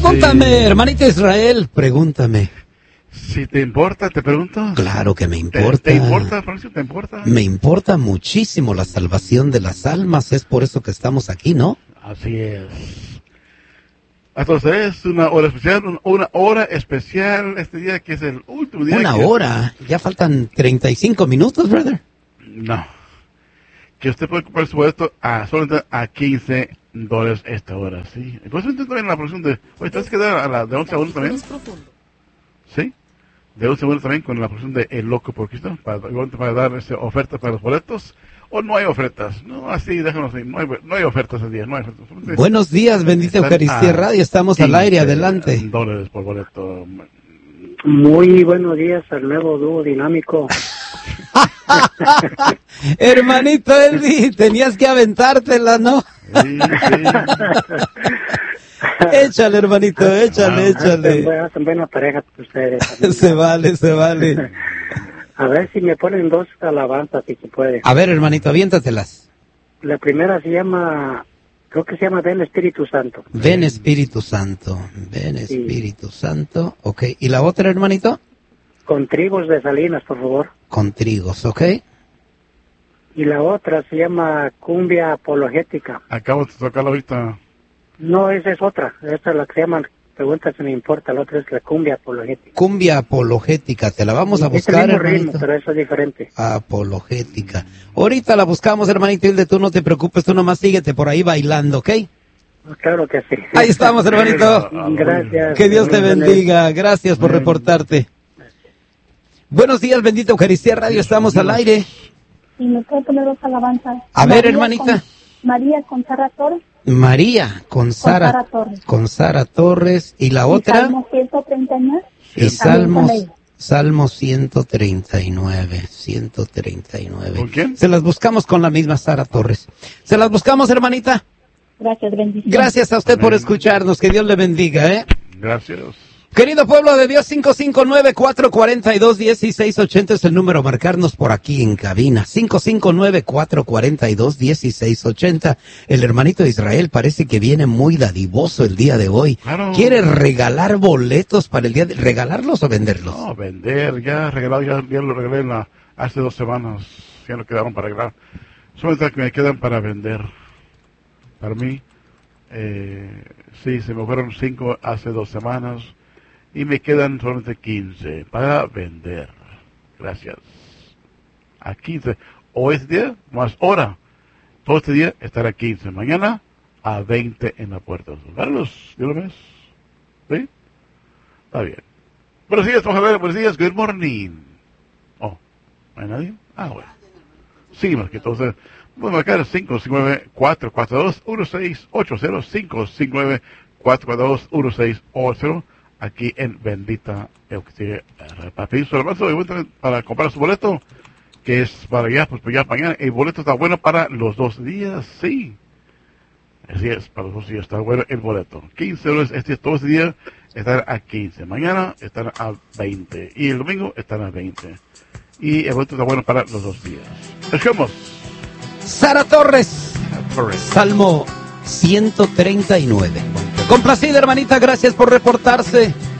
Pregúntame, hermanito Israel, pregúntame. Si te importa, te pregunto. Claro que me importa. ¿Te importa, Francisco? ¿Te importa? Me importa muchísimo la salvación de las almas, es por eso que estamos aquí, ¿no? Así es. Entonces es una hora especial este día que es el último día. Una hora, ya faltan 35 minutos, brother. No. Que usted puede comprar su boleto solamente a $15 esta hora, ¿sí? Pues intento ver la producción de... Oye, ¿te vas a quedar a la de 11 a 1 también? ¿Sí? De 11 a 1 también con la producción de El Loco por Cristo, para dar ofertas para los boletos. ¿O no hay ofertas? No, así, déjanos así. No hay ofertas ese día, no hay ofertas. Buenos días, bendita Eucaristía Radio, estamos al aire, adelante. $15 por boleto. Muy buenos días al nuevo dúo dinámico. Hermanito Elvi, tenías que aventártela, ¿no? Sí. Échale, hermanito, échale. Hacen buena pareja ustedes. Se vale. A ver si me ponen 2 alabanzas, si se puede. A ver, hermanito, aviéntatelas. La primera creo que se llama Ven Espíritu Santo. Ven Espíritu Santo, ok. ¿Y la otra, hermanito? Con trigos de Salinas, por favor. Con trigos, ok. Y la otra se llama Cumbia Apologética. Acabo de tocarla ahorita. No, esa es otra. Esta es la que se llama Pregunta si me importa. La otra es la Cumbia Apologética. Cumbia Apologética, te la vamos a buscar, es el mismo hermanito. ritmo, pero eso es diferente. Apologética. Ahorita la buscamos, hermanito Hilde, tú no te preocupes, tú nomás síguete por ahí bailando, ¿ok? Claro que sí. Ahí estamos, hermanito. Gracias. Que Dios te bendiga. Gracias por reportarte. Buenos días, bendita Eucaristía Radio, estamos al aire. Y me puedo poner 2 alabanzas. A ver, hermanita. María con Sara Torres. María con Sara Torres. Con Sara Torres. ¿Y la otra? Salmo 139. Y Salmo 139. 139. ¿Con quién? Se las buscamos con la misma Sara Torres. Se las buscamos, hermanita. Gracias, bendiciones. Gracias a usted por escucharnos. Que Dios le bendiga, ¿eh? Gracias. Querido pueblo de Dios, 559-442-1680 es el número a marcarnos por aquí en cabina. 559-442-1680. El hermanito Israel parece que viene muy dadivoso el día de hoy. Claro. ¿Quiere regalar boletos para el día de... ¿Regalarlos o venderlos? No, vender, ya regalado, ya lo regalé hace 2 semanas. Ya no quedaron para regalar. Solamente que me quedan para vender. Para mí, sí, se me fueron 5 hace 2 semanas. Y me quedan solamente 15 para vender. Gracias. A 15. O este día, más hora. Todo este día estará a 15. Mañana a 20 en la puerta. Carlos, ¿ya lo ves? ¿Sí? Está bien. Buenos días, vamos a ver. Buenos días. Good morning. Oh, ¿no hay nadie? Ah, bueno. Sí, más que entonces. Voy a marcar 559-442-1680. 559-442-1680. Aquí en Bendita Eucaristía. Para pedir su hermano para comprar su boleto, que es para ya, pues ya mañana. El boleto está bueno para los 2 días, sí. Así es, para los 2 días está bueno el boleto. $15 todo este día estará a 15. Mañana estará a 20. Y el domingo estará a 20. Y el boleto está bueno para los 2 días. Escuchemos. Sara Torres. Salmo 139. Complacida, hermanita, gracias por reportarse.